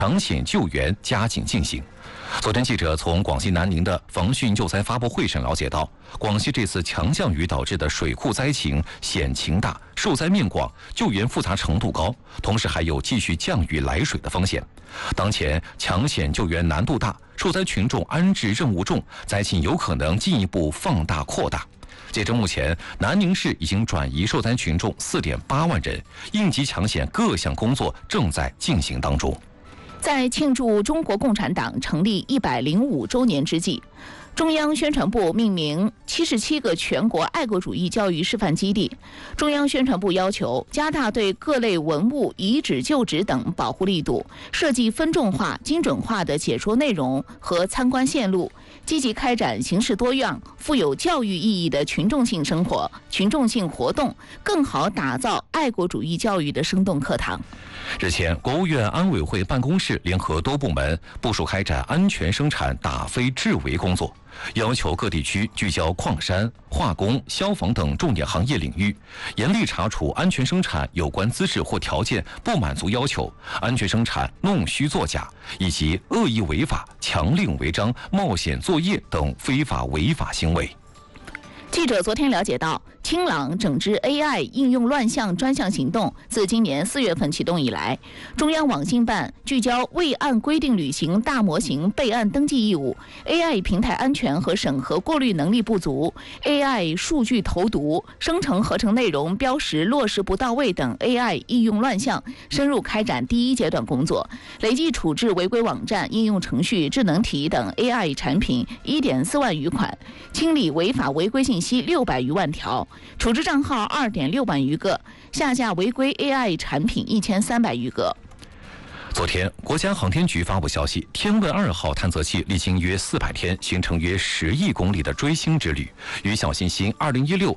抢险救援加紧进行。昨天，记者从广西南宁的防汛救灾发布会上了解到，广西这次强降雨导致的水库灾情险情大，受灾面广，救援复杂程度高，同时还有继续降雨来水的风险。当前抢险救援难度大，受灾群众安置任务重，灾情有可能进一步放大扩大。截至目前，南宁市已经转移受灾群众4.8万人，应急抢险各项工作正在进行当中。 在庆祝中国共产党成立105周年之际，中央宣传部命名77个全国爱国主义教育示范基地。中央宣传部要求加大对各类文物遗址旧址等保护力度，设计分众化、精准化的解说内容和参观线路，积极开展形式多样、富有教育意义的群众性活动，更好打造爱国主义教育的生动课堂。 日前，国务院安委会办公室联合多部门部署开展安全生产打非治围工作，要求各地区聚焦矿山、化工、消防等重点行业领域，严厉查处安全生产有关资质或条件不满足要求、安全生产弄虚作假以及恶意违法、强令违章、冒险作业等非法违法行为。 记者昨天了解到，清朗整治 AI 应用乱象专项行动自今年4月份启动以来，中央网信办聚焦未按规定履行大模型备案登记义务、AI 平台安全和审核过滤能力不足、AI 数据投毒、生成合成内容标识落实不到位等 AI 应用乱象，深入开展第一阶段工作，累计处置违规网站、应用程序、智能题等 AI 产品1.4万余款，清理违法违规信息600余万条，处置账号2.6万余个，下架违规 AI 产品1300余个。 昨天，国家航天局发布消息，天问2号探测器历经约400天，行程约10亿公里的追星之旅，与小行星2016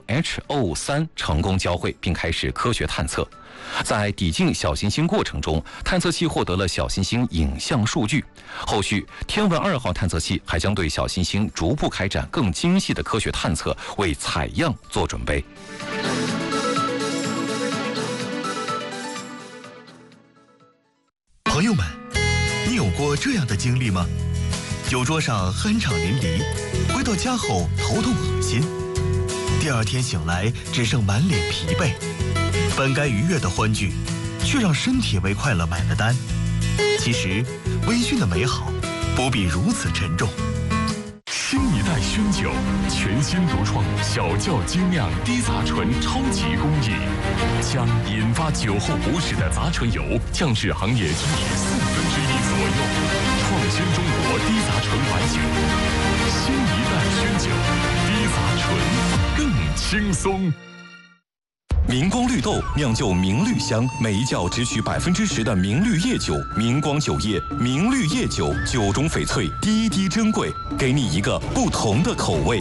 HO3 成功交会，并开始科学探测。在抵近小行星过程中，探测器获得了小行星影像数据。后续，天问2号探测器还将对小行星逐步开展更精细的科学探测，为采样做准备。 朋友们，你有过这样的经历吗？酒桌上酣畅淋漓，回到家后头痛恶心，第二天醒来只剩满脸疲惫，本该愉悦的欢聚，却让身体为快乐买了单。其实，微醺的美好不必如此沉重。 新一代熏酒，全新独创小窖精酿低杂醇超级工艺，将引发酒后不适的杂醇油降至行业均值1/4左右，创新中国低杂醇白酒。新一代熏酒，低杂醇更轻松。 明光绿豆酿就明绿香，每一窖只取10%的明绿叶酒，明光酒业明绿叶酒，酒中翡翠，滴滴珍贵，给你一个不同的口味。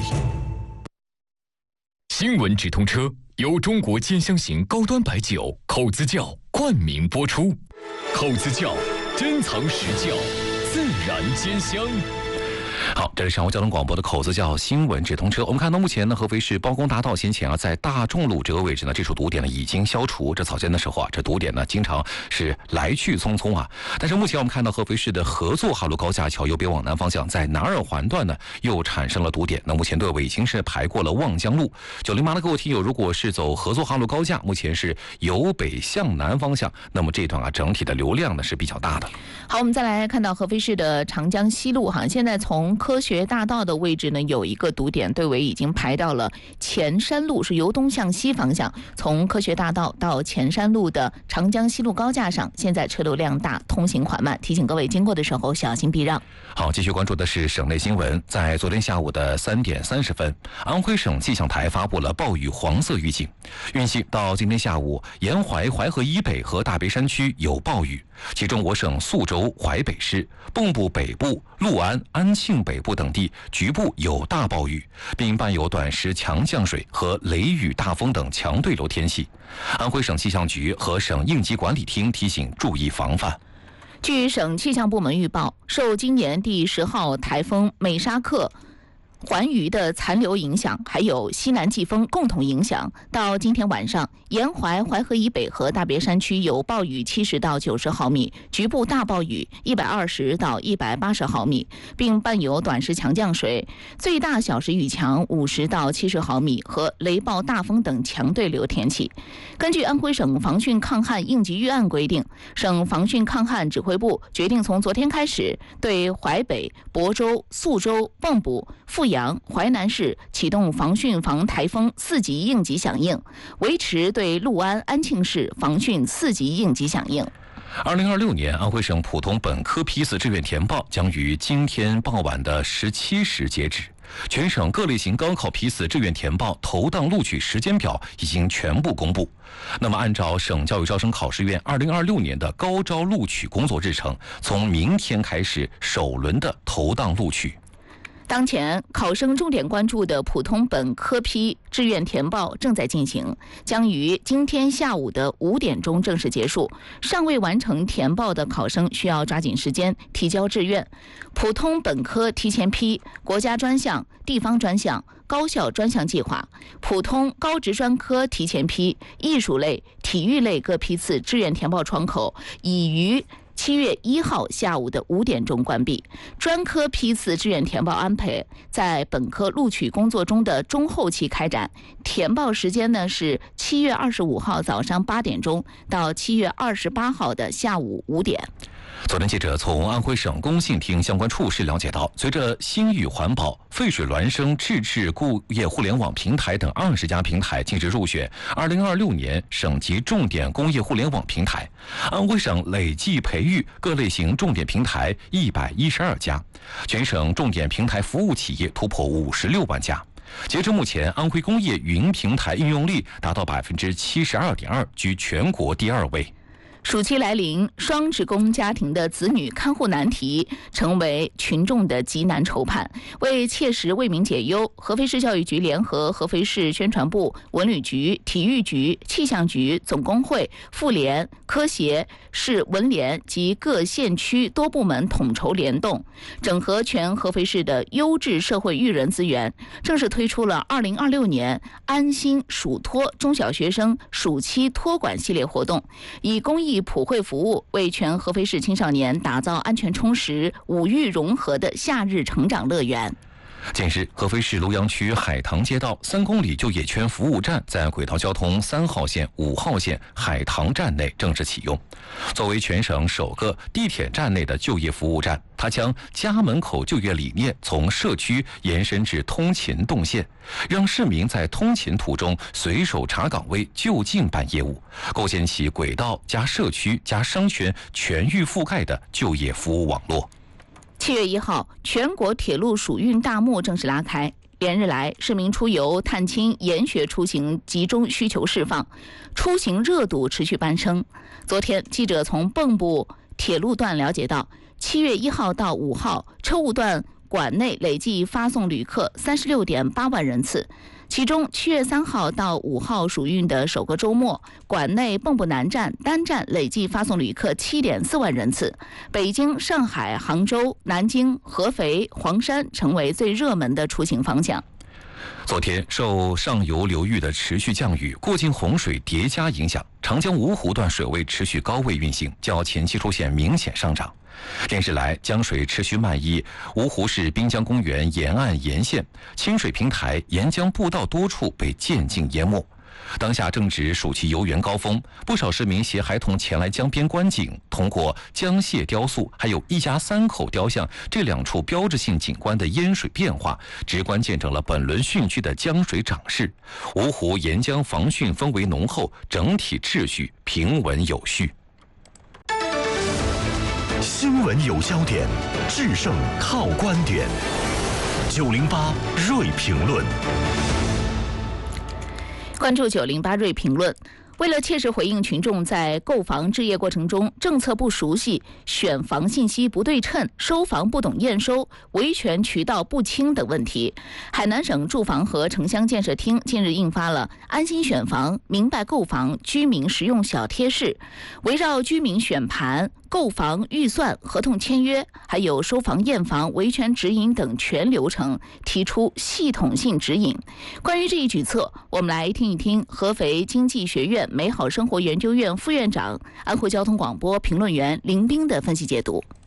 新闻直通车由中国兼香型高端白酒口子窖冠名播出，口子窖珍藏实窖，自然兼香。 好，这里是上午交通广播的口子窖新闻直通车。我们看到目前呢，合肥市包公大道先前在大众路这个位置呢，这处堵点呢已经消除。这早间的时候这堵点呢经常是来去匆匆但是目前我们看到合肥市的合作哈路高架桥由北往南方向，在南二环段呢又产生了堵点。那目前队伍已经是排过了望江路。908的各位听友，如果是走合作哈路高架，目前是由北向南方向，那么这段整体的流量呢是比较大的。 好，我们再来看到合肥市的长江西路现在从科学大道的位置呢有一个堵点，队尾已经排到了前山路，是由东向西方向，从科学大道到前山路的长江西路高架上，现在车流量大，通行缓慢，提醒各位经过的时候小心避让。 好，继续关注的是省内新闻。在昨天下午的3点30分，安徽省气象台发布了暴雨黄色预警，预计到今天下午，沿淮河以北和大别山区有暴雨，其中我省宿州、淮北市、蚌埠北部、六安、安庆北部等地局部有大暴雨，并伴有短时强降水和雷雨大风等强对流天气。安徽省气象局和省应急管理厅提醒注意防范。据省气象部门预报，受今年第10号台风美沙克环渝的残留影响，还有西南季风共同影响，到今天晚上，沿淮河以北和大别山区有暴雨70到90毫米，局部大暴雨120到180毫米，并伴有短时强降水，最大小时雨强50到70毫米和雷暴、大风等强对流天气。根据安徽省防汛抗旱应急预案规定，省防汛抗旱指挥部决定从昨天开始，对淮北、亳州、宿州、蚌埠、阜阳、淮南市启动防汛防台风4级应急响应，维持对六安、安庆市防汛4级应急响应。 2026年安徽省普通本科批次志愿填报将于今天傍晚的17时截止。全省各类型高考批次志愿填报投档录取时间表已经全部公布。那么，按照省教育招生考试院2026年的高招录取工作日程，从明天开始首轮的投档录取。 当前，考生重点关注的普通本科批志愿填报正在进行，将于今天下午的5点钟正式结束。尚未完成填报的考生需要抓紧时间提交志愿。普通本科提前批国家专项、地方专项、高校专项计划；普通高职专科提前批艺术类、体育类各批次志愿填报窗口已于7月1号下午的5点钟关闭。专科批次志愿填报安排在本科录取工作中的中后期开展，填报时间呢是7月25号早上8点钟到7月28号的下午5点。 昨天，记者从安徽省工信厅相关处室了解到，随着新宇环保、沸水孪生自制工业互联网平台等20家平台近日入选2026年省级重点工业互联网平台，安徽省累计培育各类型重点平台112家，全省重点平台服务企业突破56万家。截至目前，安徽工业云平台应用率达到72.2%，居全国第2位。 暑期来临，双职工家庭的子女看护难题成为群众的急难愁盼。为切实为民解忧，合肥市教育局联合合肥市宣传部、文旅局、体育局、气象局、总工会、妇联、科协、市文联及各县区多部门统筹联动，整合全合肥市的优质社会育人资源，正式推出了2026年安心暑托中小学生暑期托管系列活动，以公益普惠服务为全合肥市青少年打造安全充实、五育融合的夏日成长乐园。 近日，合肥市庐阳区海棠街道3公里就业圈服务站在轨道交通3号线、5号线海棠站内正式启用。作为全省首个地铁站内的就业服务站，它将家门口就业理念从社区延伸至通勤动线，让市民在通勤途中随手查岗位、就近办业务，构建起轨道加社区加商圈全域覆盖的就业服务网络。 7月1号，全国铁路暑运大幕正式拉开。连日来，市民出游、探亲、研学出行集中需求释放，出行热度持续攀升。昨天，记者从蚌埠铁路段了解到，7月1号到5号，车务段管内累计发送旅客36.8万人次。其中7月3号到5号暑运的首个周末，管内蚌埠南站单站累计发送旅客7.4万人次，北京、上海、杭州、南京、合肥、黄山成为最热门的出行方向。 昨天，受上游流域的持续降雨、过境洪水叠加影响，长江芜湖段水位持续高位运行，较前期出现明显上涨。连日来，江水持续漫溢芜湖市滨江公园沿岸沿线，清水平台、沿江步道多处被渐进淹没。当下正值暑期游园高峰，不少市民携孩童前来江边观景，通过江蟹雕塑还有一家3口雕像这2处标志性景观的淹水变化，直观见证了本轮汛期的江水涨势。芜湖沿江防汛氛围浓厚，整体秩序平稳有序。 新闻有焦点，制胜靠观点。908锐评论。 关注908锐评论。为了切实回应群众在购房置业过程中政策不熟悉、选房信息不对称、收房不懂验收、维权渠道不清等问题，海南省住房和城乡建设厅近日印发了《安心选房、明白购房居民实用小贴士》，围绕居民选盘、 购房预算、合同签约，还有收房验房、维权指引等全流程提出系统性指引。关于这一举措，我们来听一听合肥经济学院美好生活研究院副院长、安徽交通广播评论员林斌的分析解读。